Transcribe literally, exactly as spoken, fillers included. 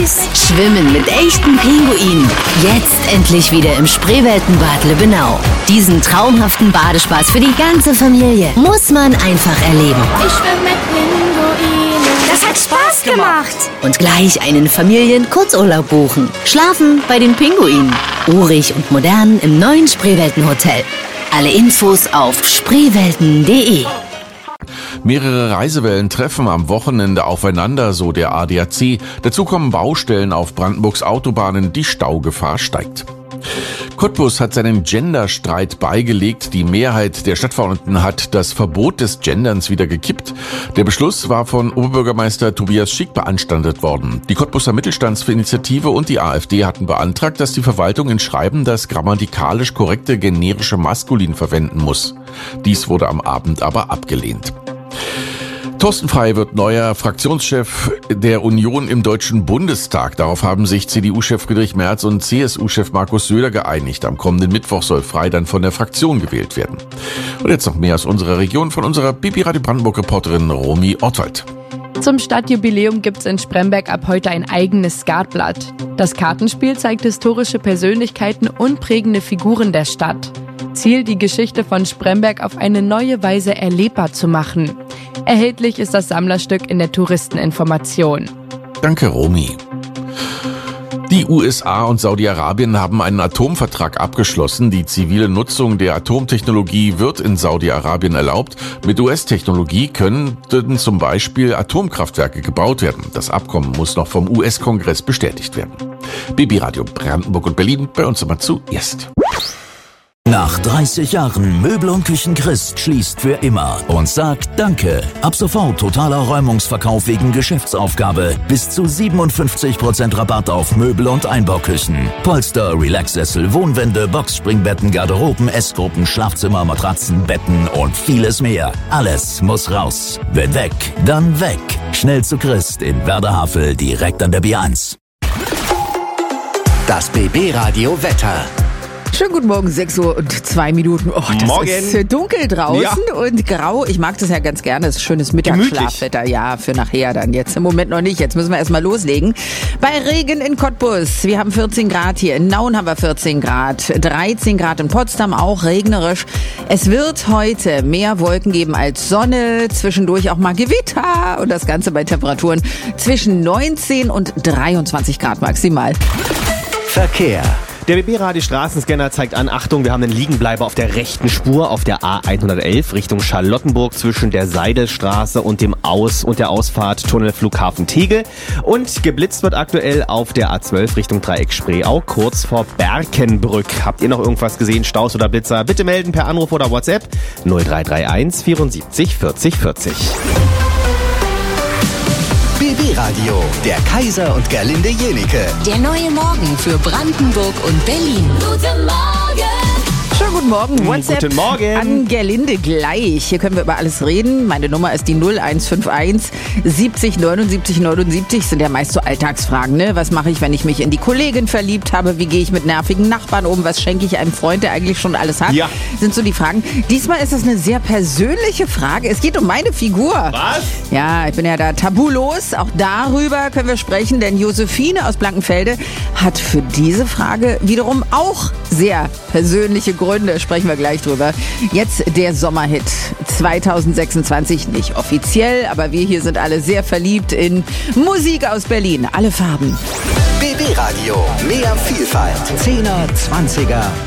süß. Schwimmen mit echten Pinguinen. Jetzt endlich wieder im Spreeweltenbad Lübbenau. Diesen traumhaften Badespaß für die ganze Familie muss man einfach erleben. Ich schwimme mit Pinguinen. Das hat Spaß gemacht. Und gleich einen Familien-Kurzurlaub buchen. Schlafen bei den Pinguinen. Urig und modern im neuen Spreeweltenhotel. Alle Infos auf spreewelten punkt de. Mehrere Reisewellen treffen am Wochenende aufeinander, so der A D A C. Dazu kommen Baustellen auf Brandenburgs Autobahnen, die Staugefahr steigt. Cottbus hat seinen Genderstreit beigelegt. Die Mehrheit der Stadtverordneten hat das Verbot des Genderns wieder gekippt. Der Beschluss war von Oberbürgermeister Tobias Schick beanstandet worden. Die Cottbuser Mittelstandsinitiative und die AfD hatten beantragt, dass die Verwaltung in Schreiben das grammatikalisch korrekte generische Maskulin verwenden muss. Dies wurde am Abend aber abgelehnt. Thorsten Frey wird neuer Fraktionschef der Union im Deutschen Bundestag. Darauf haben sich C D U-Chef Friedrich Merz und C S U-Chef Markus Söder geeinigt. Am kommenden Mittwoch soll Frey dann von der Fraktion gewählt werden. Und jetzt noch mehr aus unserer Region von unserer B B Radio Brandenburg-Reporterin Romy Ortwald. Zum Stadtjubiläum gibt's in Spremberg ab heute ein eigenes Skatblatt. Das Kartenspiel zeigt historische Persönlichkeiten und prägende Figuren der Stadt. Ziel, die Geschichte von Spremberg auf eine neue Weise erlebbar zu machen. Erhältlich ist das Sammlerstück in der Touristeninformation. Danke, Romy. Die U S A und Saudi-Arabien haben einen Atomvertrag abgeschlossen. Die zivile Nutzung der Atomtechnologie wird in Saudi-Arabien erlaubt. Mit U S-Technologie könnten zum Beispiel Atomkraftwerke gebaut werden. Das Abkommen muss noch vom U S-Kongress bestätigt werden. B B Radio Brandenburg und Berlin, bei uns immer zuerst. Nach dreißig Jahren Möbel und Küchen Christ schließt für immer und sagt Danke. Ab sofort totaler Räumungsverkauf wegen Geschäftsaufgabe. Bis zu siebenundfünfzig Prozent Rabatt auf Möbel und Einbauküchen. Polster, Relaxsessel, Wohnwände, Boxspringbetten, Garderoben, Essgruppen, Schlafzimmer, Matratzen, Betten und vieles mehr. Alles muss raus. Wenn weg, dann weg. Schnell zu Christ in Werderhavel, direkt an der B eins. Das B B Radio Wetter. Schönen guten Morgen, sechs Uhr und zwei Minuten. Oh, das Morgen. ist dunkel draußen Ja. und grau. Ich mag das ja ganz gerne. Das ist schönes Mittagsschlafwetter. Ja, für nachher dann. Jetzt im Moment noch nicht. Jetzt müssen wir erstmal loslegen. Bei Regen in Cottbus. Wir haben vierzehn Grad hier. In Nauen haben wir vierzehn Grad. dreizehn Grad in Potsdam, auch regnerisch. Es wird heute mehr Wolken geben als Sonne. Zwischendurch auch mal Gewitter. Und das Ganze bei Temperaturen zwischen neunzehn und dreiundzwanzig Grad maximal. Verkehr. Der B B-Radio Straßenscanner zeigt an, Achtung, wir haben einen Liegenbleiber auf der rechten Spur auf der A hundertelf Richtung Charlottenburg zwischen der Seidelstraße und dem Aus- und der Ausfahrt Tunnel Flughafen Tegel. Und geblitzt wird aktuell auf der A zwölf Richtung Dreieck Spreeau kurz vor Berkenbrück. Habt ihr noch irgendwas gesehen, Staus oder Blitzer? Bitte melden per Anruf oder WhatsApp null drei drei eins vierundsiebzig vierzig vierzig. B B-Radio, der Kaiser und Gerlinde Jenike. Der neue Morgen für Brandenburg und Berlin. Guten Morgen. Schönen guten Morgen. WhatsApp Guten Morgen. an Gerlinde gleich. Hier können wir über alles reden. Meine Nummer ist die null eins fünf eins siebzig neunundsiebzig neunundsiebzig. Sind ja meist so Alltagsfragen, ne? Was mache ich, wenn ich mich in die Kollegin verliebt habe? Wie gehe ich mit nervigen Nachbarn um? Was schenke ich einem Freund, der eigentlich schon alles hat? Ja. Sind so die Fragen. Diesmal ist das eine sehr persönliche Frage. Es geht um meine Figur. Was? Ja, ich bin ja da tabulos. Auch darüber können wir sprechen, denn Josephine aus Blankenfelde hat für diese Frage wiederum auch sehr persönliche Gründe. Sprechen wir gleich drüber. Jetzt der Sommerhit zwanzig sechsundzwanzig. Nicht offiziell, aber wir hier sind alle sehr verliebt in Musik aus Berlin. Alle Farben. B B-Radio, mehr Vielfalt. Zehner, Zwanziger